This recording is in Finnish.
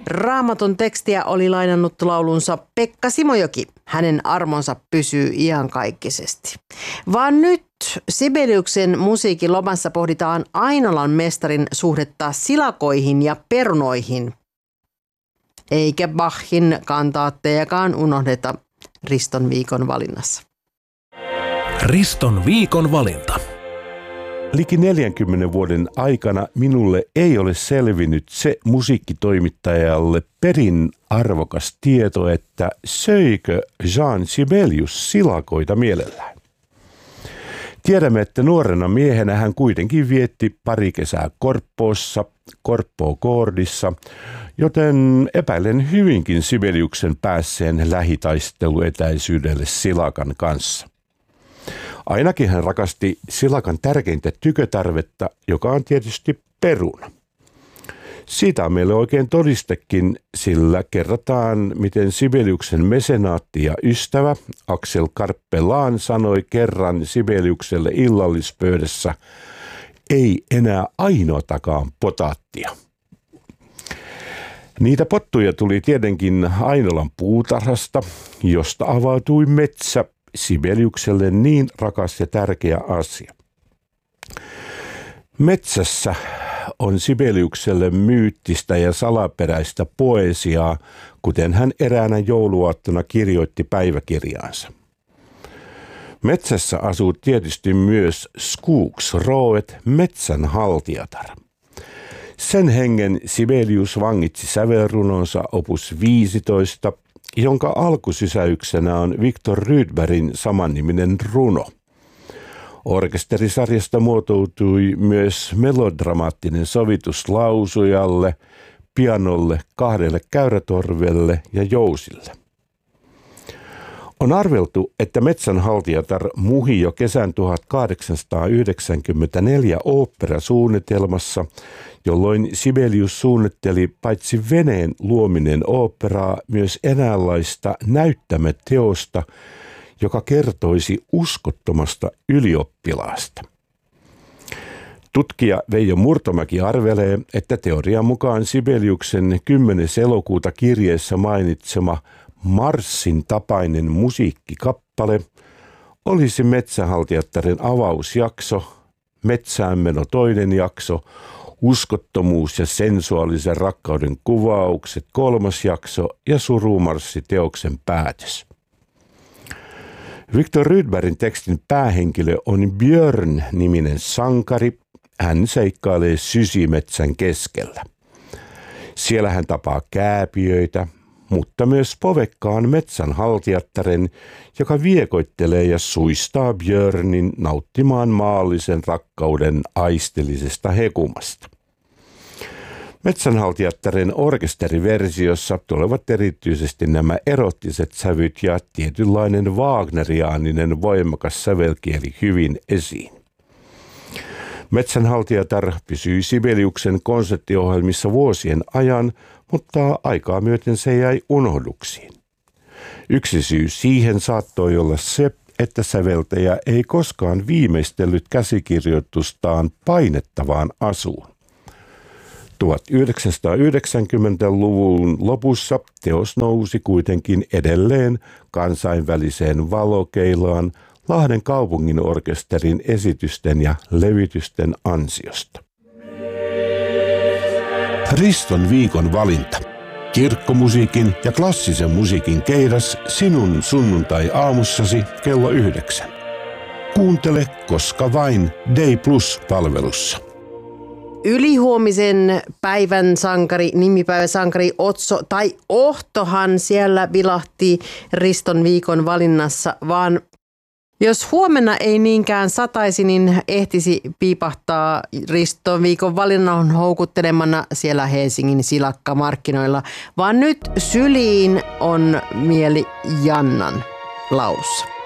Raamatun tekstiä oli lainannut laulunsa Pekka Simojoki. Hänen armonsa pysyy iankaikkisesti. Vaan nyt Sibeliuksen musiikin lomassa pohditaan Ainolan mestarin suhdetta silakoihin ja perunoihin. Eikä Bachin kantaattejakaan unohdeta Riston viikon valinnassa. Riston viikon valinta. Liki 40 vuoden aikana minulle ei ole selvinnyt se musiikkitoimittajalle perin arvokas tieto, että söikö Jean Sibelius silakoita mielellään. Tiedämme, että nuorena miehenä hän kuitenkin vietti pari kesää Korppoossa, Korppoo-koordissa, joten epäilen hyvinkin Sibeliuksen päässeen lähitaisteluetäisyydelle silakan kanssa. Ainakin hän rakasti silakan tärkeintä tykötarvetta, joka on tietysti peruna. Siitä on meille oikein todistekin, sillä kerrotaan, miten Sibeliuksen mesenaatti ja ystävä Axel Karppelaan sanoi kerran Sibeliukselle illallispöydässä, ei enää ainoatakaan potaattia. Niitä pottuja tuli tietenkin Ainolan puutarhasta, josta avautui metsä, Sibeliukselle niin rakas ja tärkeä asia. Metsässä on Sibeliukselle myyttistä ja salaperäistä poesiaa, kuten hän eräänä jouluaattona kirjoitti päiväkirjaansa. Metsässä asuu tietysti myös Skogsrået, metsänhaltijatar. Sen hengen Sibelius vangitsi sävelrunonsa opus 15, jonka alkusysäyksenä on Viktor Rydbergin samanniminen runo. Orkesterisarjasta muotoutui myös melodramaattinen sovitus lausujalle, pianolle, 2 käyrätorvelle ja jousille. On arveltu, että metsänhaltijatar muhi jo kesän 1894 oopperasuunnitelmassa, jolloin Sibelius suunnitteli paitsi veneen luominen oopperaa myös eräänlaista näyttämöteosta, joka kertoisi uskottomasta ylioppilaasta. Tutkija Veijo Murtomäki arvelee, että teorian mukaan Sibeliuksen 10. elokuuta kirjeessä mainitsema marssin tapainen musiikkikappale olisi metsänhaltijattaren avausjakso, metsäänmeno 2. jakso, uskottomuus ja sensuaalisen rakkauden kuvaukset 3. jakso ja surumarssi teoksen päätös. Viktor Rydbergin tekstin päähenkilö on Björn-niminen sankari. Hän seikkailee sysimetsän keskellä. Siellä hän tapaa kääpiöitä, mutta myös povekkaan metsänhaltijattaren, joka viekoittelee ja suistaa Björnin nauttimaan maallisen rakkauden aisteellisesta hekumasta. Metsänhaltijattaren orkesteriversiossa tulevat erityisesti nämä erottiset sävyt ja tietynlainen wagneriaaninen voimakas sävelkieli hyvin esiin. Metsänhaltijatar pysyi Sibeliuksen konserttiohjelmissa vuosien ajan, mutta aikaa myöten se jäi unohduksiin. Yksi syy siihen saattoi olla se, että säveltäjä ei koskaan viimeistellyt käsikirjoitustaan painettavaan asuun. 1990-luvun lopussa teos nousi kuitenkin edelleen kansainväliseen valokeilaan Lahden kaupungin orkesterin esitysten ja levytysten ansiosta. Riston viikon valinta. Kirkkomusiikin ja klassisen musiikin keidas sinun sunnuntai-aamussasi kello 9. Kuuntele koska vain Day Plus-palvelussa. Ylihuomisen päivän sankari, nimipäiväsankari Otso tai Ohtohan siellä vilahti Riston viikon valinnassa, vaan jos huomenna ei niinkään sataisi, niin ehtisi piipahtaa Riston viikon valinnan houkuttelemana siellä Helsingin silakkamarkkinoilla, vaan nyt syliin on mieli Jannan laulussa.